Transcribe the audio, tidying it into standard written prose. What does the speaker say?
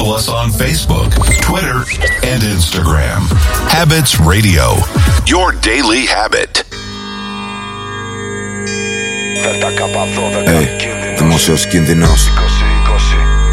Follow us on Facebook, Twitter, and Instagram. Habits Radio, your daily habit. Δημόσιος κίνδυνος.